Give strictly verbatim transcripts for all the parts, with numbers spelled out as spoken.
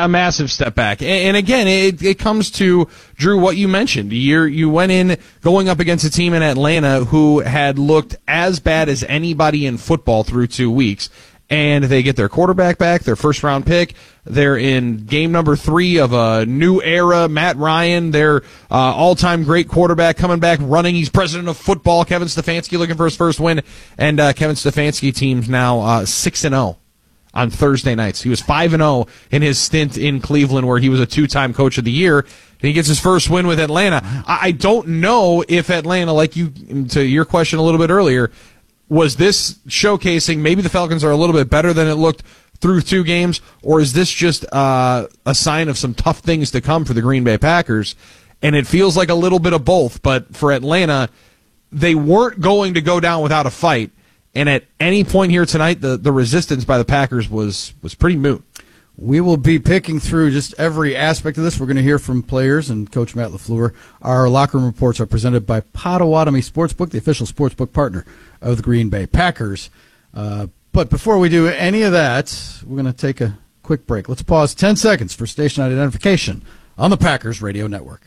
A massive step back. And, and again, it, it comes to, Drew, what you mentioned. You're, you went in going up against a team in Atlanta who had looked as bad as anybody in football through two weeks. And they get their quarterback back, their first-round pick. They're in game number three of a new era. Matt Ryan, their uh, all-time great quarterback, coming back running. He's president of football. Kevin Stefanski looking for his first win. And uh, Kevin Stefanski team's now uh, six and oh. On Thursday nights. He was five and oh in his stint in Cleveland, where he was a two-time coach of the year, and he gets his first win with Atlanta. I don't know if Atlanta, like you, to your question a little bit earlier, was this showcasing maybe the Falcons are a little bit better than it looked through two games, or is this just uh, a sign of some tough things to come for the Green Bay Packers? And it feels like a little bit of both, but for Atlanta, they weren't going to go down without a fight. And at any point here tonight, the, the resistance by the Packers was, was pretty moot. We will be picking through just every aspect of this. We're going to hear from players and Coach Matt LaFleur. Our locker room reports are presented by Potawatomi Sportsbook, the official sportsbook partner of the Green Bay Packers. Uh, but before we do any of that, we're going to take a quick break. Let's pause ten seconds for station identification on the Packers Radio Network.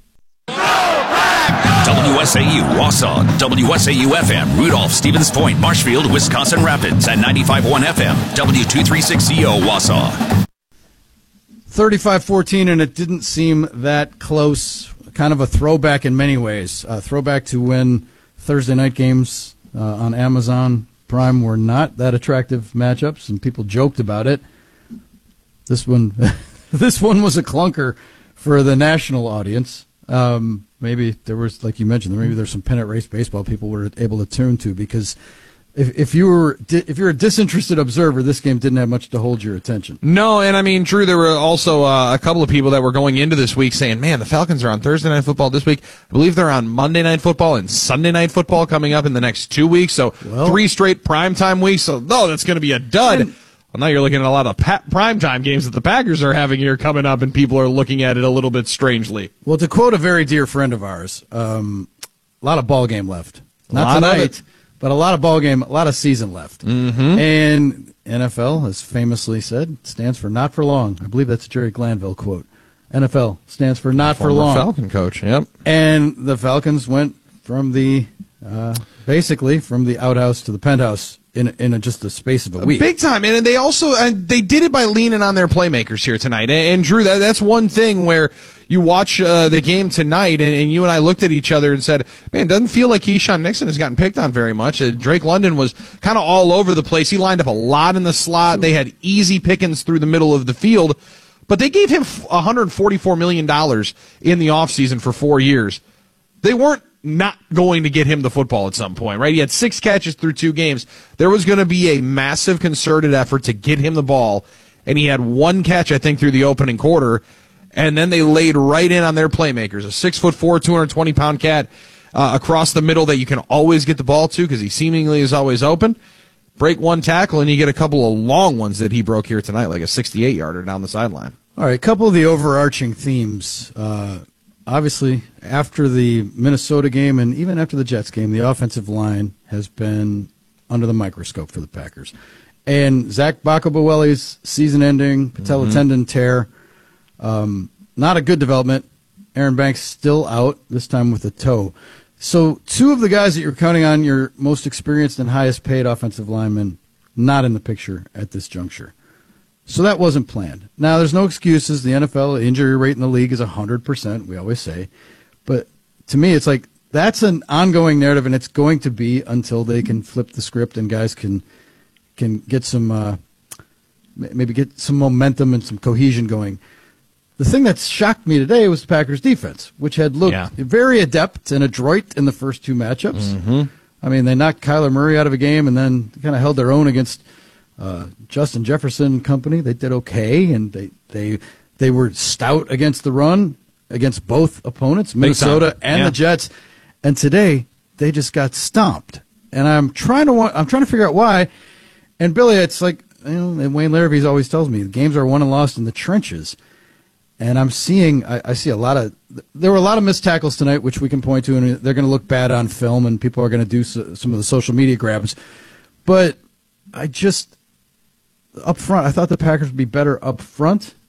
W S A U, Wausau, W S A U F M, Rudolph, Stevens Point, Marshfield, Wisconsin Rapids, at ninety-five point one F M, W two thirty-six C O, Wausau. thirty-five fourteen, and it didn't seem that close. Kind of a throwback in many ways. A throwback to when Thursday night games uh, on Amazon Prime were not that attractive matchups, and people joked about it. This one, this one was a clunker for the national audience. Um, maybe there was, like you mentioned, maybe there's some pennant race baseball people were able to tune to, because if if you were if you're a disinterested observer, this game didn't have much to hold your attention. No, and I mean, Drew, there were also uh, a couple of people that were going into this week saying, "Man, the Falcons are on Thursday Night Football this week. I believe they're on Monday Night Football and Sunday Night Football coming up in the next two weeks. So well, three straight primetime weeks. So no, that's going to be a dud." And, well, now you're looking at a lot of pa- primetime games that the Packers are having here coming up, and people are looking at it a little bit strangely. Well, to quote a very dear friend of ours, um, a lot of ball game left. Not tonight, but a lot of ball game, a lot of season left. Mm-hmm. And N F L, as famously said, stands for not for long. I believe that's a Jerry Glanville quote. N F L stands for not Former for long. Falcon coach, yep. And the Falcons went from the, uh, basically, from the outhouse to the penthouse in in a, just the space of a week. Big time. And they also, and they did it by leaning on their playmakers here tonight. And, and Drew, that, that's one thing where you watch uh, the game tonight, and, and you and I looked at each other and said, man, it doesn't feel like Keyshawn Nixon has gotten picked on very much. Uh, Drake London was kind of all over the place. He lined up a lot in the slot. They had easy pickings through the middle of the field. But they gave him one hundred forty-four million dollars in the offseason for four years. They weren't not going to get him the football at some point, right? He had six catches through two games. There was going to be a massive concerted effort to get him the ball, and he had one catch, I think, through the opening quarter, and then they laid right in on their playmakers. A six foot four, two hundred twenty pound cat uh, across the middle that you can always get the ball to because he seemingly is always open. Break one tackle, and you get a couple of long ones that he broke here tonight, like a sixty-eight yarder down the sideline. All right, a couple of the overarching themes. Uh, obviously, after the Minnesota game and even after the Jets game, the offensive line has been under the microscope for the Packers. And Zach Bakabaweli's season-ending patella mm-hmm. tendon tear, um, not a good development. Aaron Banks still out, this time with a toe. So two of the guys that you're counting on, your most experienced and highest-paid offensive linemen, not in the picture at this juncture. So that wasn't planned. Now, there's no excuses. The N F L injury rate in the league is one hundred percent, we always say. But to me, it's like that's an ongoing narrative, and it's going to be until they can flip the script and guys can can get some, uh, maybe get some momentum and some cohesion going. The thing that shocked me today was the Packers' defense, which had looked yeah. very adept and adroit in the first two matchups. Mm-hmm. I mean, they knocked Kyler Murray out of a game and then kind of held their own against Uh, Justin Jefferson and company. They did okay, and they they they were stout against the run against both opponents, Minnesota and yeah. the Jets. And today they just got stomped. And I'm trying to I'm trying to figure out why. And Billy, it's like, you know, and Wayne Larrabee always tells me the games are won and lost in the trenches. And I'm seeing I, I see a lot of there were a lot of missed tackles tonight, which we can point to, and they're going to look bad on film, and people are going to do so, some of the social media grabs. But I just. Up front, I thought the Packers would be better up front,